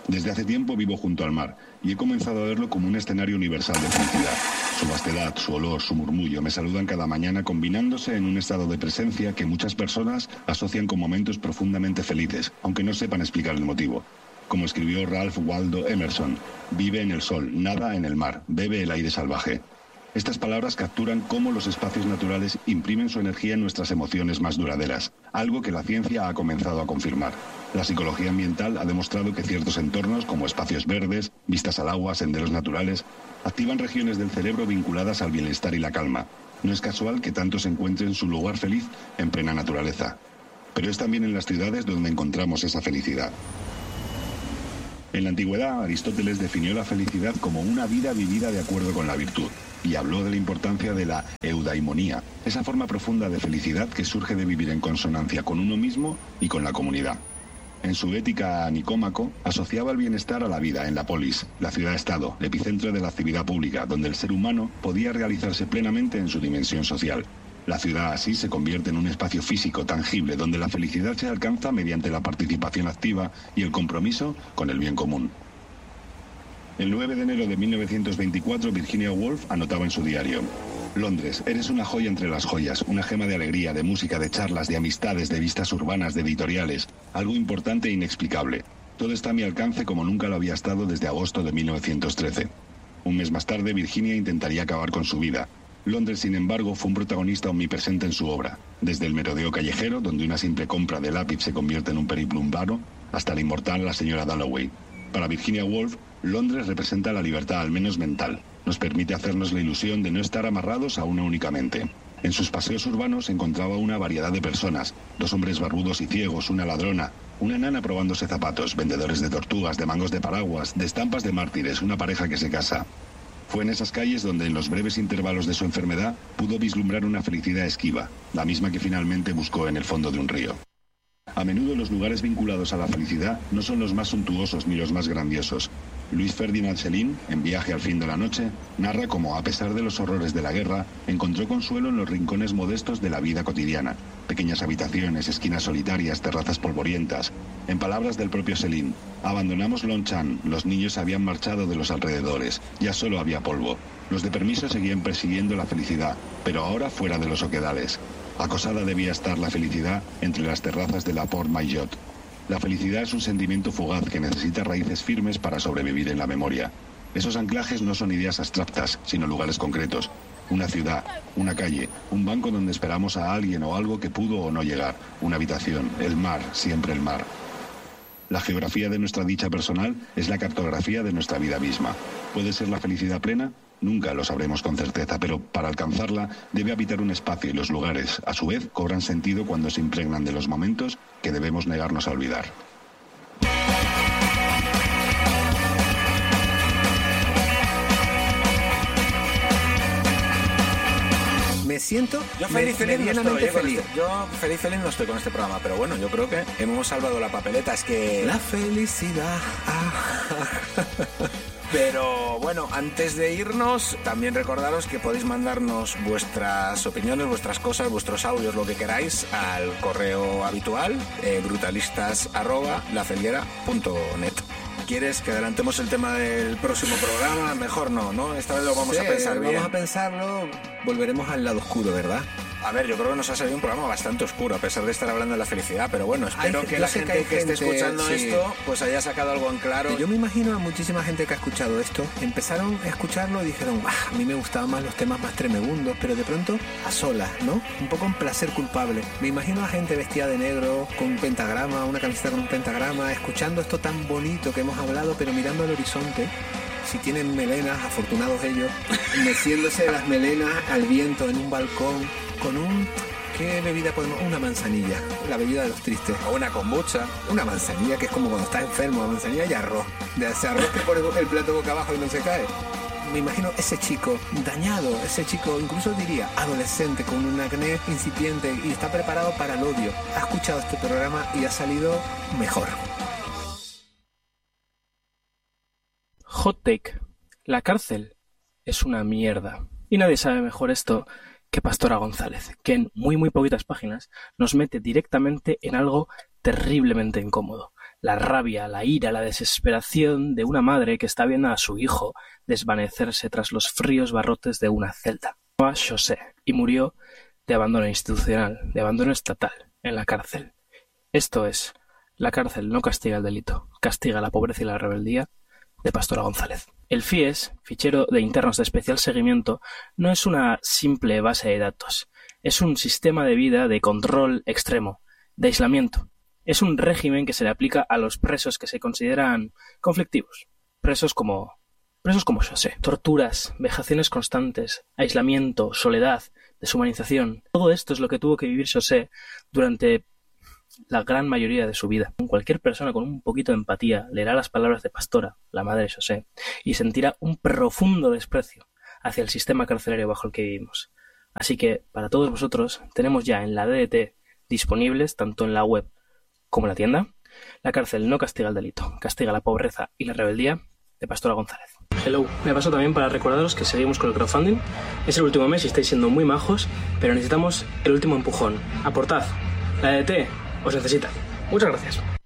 Desde hace tiempo vivo junto al mar y he comenzado a verlo como un escenario universal de felicidad. Su vastedad, su olor, su murmullo me saludan cada mañana combinándose en un estado de presencia que muchas personas asocian con momentos profundamente felices, aunque no sepan explicar el motivo. Como escribió Ralph Waldo Emerson, vive en el sol, nada en el mar, bebe el aire salvaje. Estas palabras capturan cómo los espacios naturales imprimen su energía en nuestras emociones más duraderas, algo que la ciencia ha comenzado a confirmar. La psicología ambiental ha demostrado que ciertos entornos, como espacios verdes, vistas al agua, senderos naturales, activan regiones del cerebro vinculadas al bienestar y la calma. No es casual que tantos encuentren su lugar feliz en plena naturaleza. Pero es también en las ciudades donde encontramos esa felicidad. En la antigüedad, Aristóteles definió la felicidad como una vida vivida de acuerdo con la virtud, y habló de la importancia de la eudaimonía, esa forma profunda de felicidad que surge de vivir en consonancia con uno mismo y con la comunidad. En su Ética a Nicómaco, asociaba el bienestar a la vida en la polis, la ciudad-estado, el epicentro de la actividad pública, donde el ser humano podía realizarse plenamente en su dimensión social. La ciudad así se convierte en un espacio físico tangible donde la felicidad se alcanza mediante la participación activa y el compromiso con el bien común. El 9 de enero de 1924, Virginia Woolf anotaba en su diario: Londres, eres una joya entre las joyas, una gema de alegría, de música, de charlas, de amistades, de vistas urbanas, de editoriales, algo importante e inexplicable. Todo está a mi alcance como nunca lo había estado desde agosto de 1913. Un mes más tarde, Virginia intentaría acabar con su vida. Londres, sin embargo, fue un protagonista omnipresente en su obra, desde el merodeo callejero, donde una simple compra de lápiz se convierte en un periplo urbano, hasta la inmortal La señora Dalloway. Para Virginia Woolf, Londres representa la libertad, al menos mental. Nos permite hacernos la ilusión de no estar amarrados a una únicamente. En sus paseos urbanos encontraba una variedad de personas: 2 hombres barbudos y ciegos, una ladrona, una nana probándose zapatos, vendedores de tortugas, de mangos de paraguas, de estampas de mártires, una pareja que se casa. Fue en esas calles donde, en los breves intervalos de su enfermedad, pudo vislumbrar una felicidad esquiva, la misma que finalmente buscó en el fondo de un río. A menudo los lugares vinculados a la felicidad no son los más suntuosos ni los más grandiosos. Luis Ferdinand Céline, en Viaje al fin de la noche, narra cómo, a pesar de los horrores de la guerra, encontró consuelo en los rincones modestos de la vida cotidiana. Pequeñas habitaciones, esquinas solitarias, terrazas polvorientas. En palabras del propio Céline: abandonamos Longchamp, los niños se habían marchado de los alrededores, ya solo había polvo. Los de permiso seguían persiguiendo la felicidad, pero ahora fuera de los oquedales. Acosada debía estar la felicidad entre las terrazas de la Port Maillot. La felicidad es un sentimiento fugaz que necesita raíces firmes para sobrevivir en la memoria. Esos anclajes no son ideas abstractas, sino lugares concretos. Una ciudad, una calle, un banco donde esperamos a alguien o algo que pudo o no llegar, una habitación, el mar, siempre el mar. La geografía de nuestra dicha personal es la cartografía de nuestra vida misma. ¿Puede ser la felicidad plena? Nunca lo sabremos con certeza, pero para alcanzarla debe habitar un espacio, y los lugares, a su vez, cobran sentido cuando se impregnan de los momentos que debemos negarnos a olvidar. Me siento medianamente feliz. Yo feliz no estoy con este programa, pero bueno, yo creo que hemos salvado la papeleta. Es que la felicidad... Pero bueno, antes de irnos, también recordaros que podéis mandarnos vuestras opiniones, vuestras cosas, vuestros audios, lo que queráis, al correo habitual, brutalistas@lafelguera.net. ¿Quieres que adelantemos el tema del próximo programa? Mejor no. Esta vez lo vamos a pensar bien. Vamos a pensarlo, volveremos al lado oscuro, ¿verdad? A ver, yo creo que nos ha salido un programa bastante oscuro, a pesar de estar hablando de la felicidad, pero bueno, espero que la gente que esté escuchando esto, pues haya sacado algo en claro. Yo me imagino a muchísima gente que ha escuchado esto, empezaron a escucharlo y dijeron: a mí me gustaban más los temas más tremegundos, pero de pronto a solas, ¿no? Un poco en placer culpable. Me imagino a gente vestida de negro, con un pentagrama, una camiseta con un pentagrama, escuchando esto tan bonito que hemos hablado, pero mirando al horizonte. Si tienen melenas, afortunados ellos, meciéndose las melenas al viento en un balcón, con ¿qué bebida podemos? Una manzanilla, la bebida de los tristes. O una kombucha. Una manzanilla, que es como cuando estás enfermo, la manzanilla y arroz. De ese arroz que pone el plato boca abajo y no se cae. Me imagino ese chico dañado, ese chico, incluso diría adolescente, con un acné incipiente y está preparado para el odio. Ha escuchado este programa y ha salido mejor. Hot take. La cárcel es una mierda. Y nadie sabe mejor esto que Pastora González, que en muy poquitas páginas nos mete directamente en algo terriblemente incómodo. la rabia, la ira, la desesperación de una madre que está viendo a su hijo desvanecerse tras los fríos barrotes de una celda. A José, y murió de abandono institucional, de abandono estatal, en la cárcel. Esto es, la cárcel no castiga el delito, castiga la pobreza y la rebeldía, de Pastora González. El FIES, Fichero de Internos de Especial Seguimiento, no es una simple base de datos, es un sistema de vida de control extremo, de aislamiento. Es un régimen que se le aplica a los presos que se consideran conflictivos, presos como José. Torturas, vejaciones constantes, aislamiento, soledad, deshumanización. Todo esto es lo que tuvo que vivir José durante la gran mayoría de su vida. Cualquier persona con un poquito de empatía leerá las palabras de Pastora, la madre de José, y sentirá un profundo desprecio hacia el sistema carcelario bajo el que vivimos. Así que, para todos vosotros, tenemos ya en la DDT disponibles, tanto en la web como en la tienda, La cárcel no castiga el delito, castiga la pobreza y la rebeldía, de Pastora González. Hello, me paso también para recordaros que seguimos con el crowdfunding. Es el último mes y estáis siendo muy majos, pero necesitamos el último empujón. Aportad, la DDT os necesita. Muchas gracias.